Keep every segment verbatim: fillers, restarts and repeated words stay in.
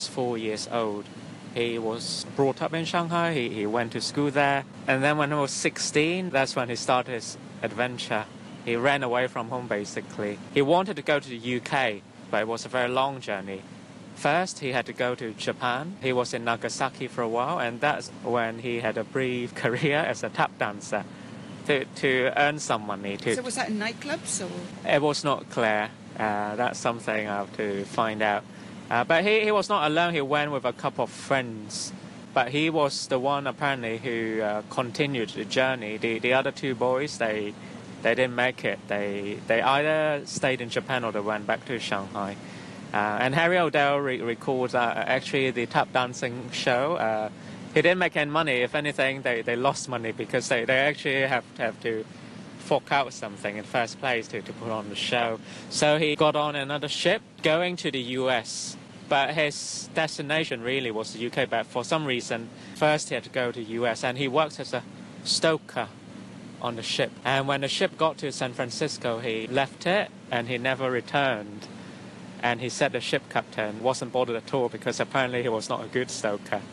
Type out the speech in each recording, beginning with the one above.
four years old. He was brought up in Shanghai, he, he went to school there, and then when he was sixteen, that's when he started his adventure. He ran away from home basically. He wanted to go to the U K, but it was a very long journey. First, he had to go to Japan. He was in Nagasaki for a while, and that's when he had a brief career as a tap dancer to, to earn some money. To, so was that in nightclubs? Or? It was not clear. Uh, that's something I have to find out. Uh, but he, he was not alone. He went with a couple of friends. But he was the one apparently who uh, continued the journey. The, the other two boys, they they didn't make it. They they either stayed in Japan or they went back to Shanghai. Uh, and Harry O'Dell re- recalls that uh, actually the tap dancing show, uh, he didn't make any money. If anything, they, they lost money because they, they actually have to, have to fork out something in first place to, to put on the show. So he got on another ship going to the U S. But his destination really was the U K. But for some reason, first he had to go to the U S. And he worked as a stoker on the ship. And when the ship got to San Francisco, he left it and he never returned. And he said the ship captain wasn't bothered at all because apparently he was not a good stoker.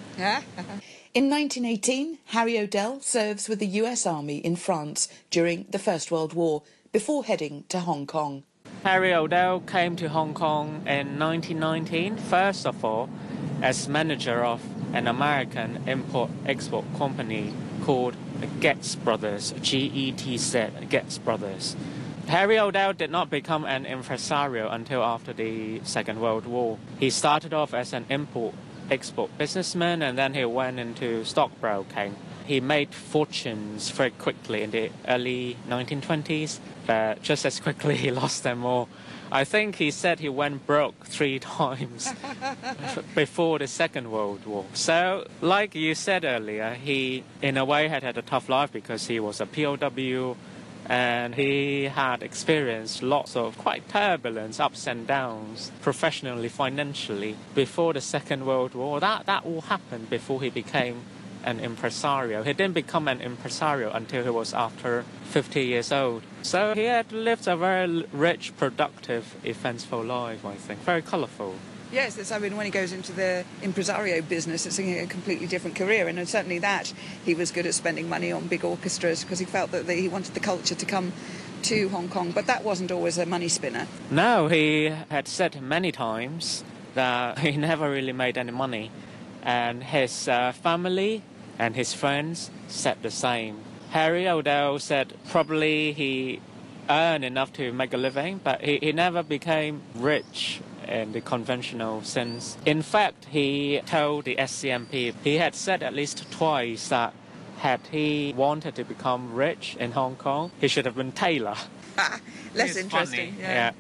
In nineteen eighteen, Harry O'Dell serves with the U S Army in France during the First World War before heading to Hong Kong. Harry O'Dell came to Hong Kong in nineteen nineteen, first of all, as manager of an American import-export company called Getz Brothers, G E T Z, Getz Brothers. Harry O'Dell did not become an impresario until after the Second World War. He started off as an import-export businessman and then he went into stockbroking. He made fortunes very quickly in the early nineteen twenties, but just as quickly he lost them all. I think he said he went broke three times before the Second World War. So, like you said earlier, he in a way had had a tough life because he was a P O W, and he had experienced lots of quite turbulence, ups and downs, professionally, financially, before the Second World War. That that all happened before he became an impresario. He didn't become an impresario until he was after fifty years old. So he had lived a very rich, productive, eventful life, I think. Very colourful. Yes, it's, I mean, when he goes into the impresario business, it's a completely different career. And certainly that, he was good at spending money on big orchestras because he felt that the, he wanted the culture to come to Hong Kong. But that wasn't always a money spinner. No, he had said many times that he never really made any money. And his uh, family and his friends said the same. Harry O'Dell said probably he earned enough to make a living, but he, he never became rich in the conventional sense. In fact, he told the S C M P, he had said at least twice that had he wanted to become rich in Hong Kong, he should have been tailor. Less interesting. Yeah. yeah.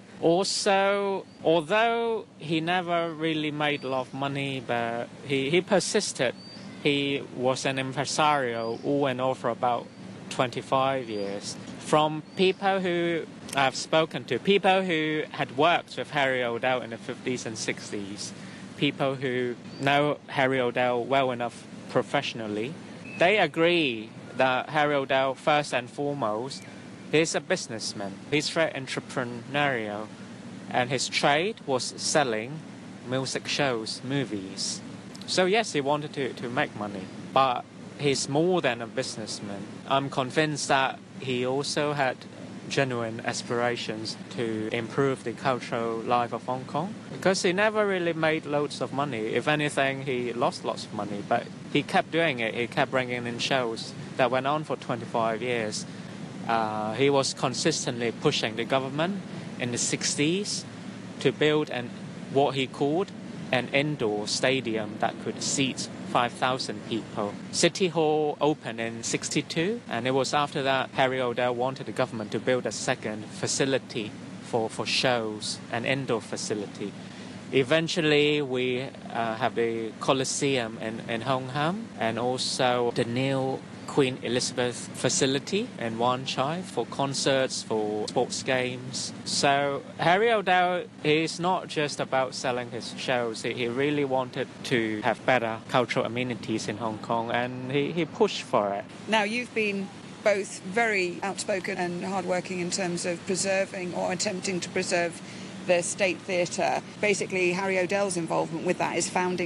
Also, although he never really made a lot of money, but he, he persisted. He was an impresario all in all for about twenty-five years. From people who I've spoken to, people who had worked with Harry O'Dell in the fifties and sixties, people who know Harry O'Dell well enough professionally, they agree that Harry O'Dell, first and foremost, he's a businessman. He's very entrepreneurial, and his trade was selling music shows, movies. So yes, he wanted to, to make money, but he's more than a businessman. I'm convinced that he also had genuine aspirations to improve the cultural life of Hong Kong because he never really made loads of money. If anything, he lost lots of money, but he kept doing it. He kept bringing in shows that went on for twenty-five years. Uh, he was consistently pushing the government in the sixties to build an what he called an indoor stadium that could seat five thousand people. City Hall opened in sixty-two, and it was after that Harry O'Dell wanted the government to build a second facility for, for shows, an indoor facility. Eventually, we uh, have the Coliseum in, in Hong Kong and also the new Queen Elizabeth facility in Wan Chai for concerts, for sports games. So Harry O'Dell is not just about selling his shows. He, he really wanted to have better cultural amenities in Hong Kong, and he, he pushed for it. Now, you've been both very outspoken and hardworking in terms of preserving or attempting to preserve the State Theatre. Basically, Harry O'Dell's involvement with that is founding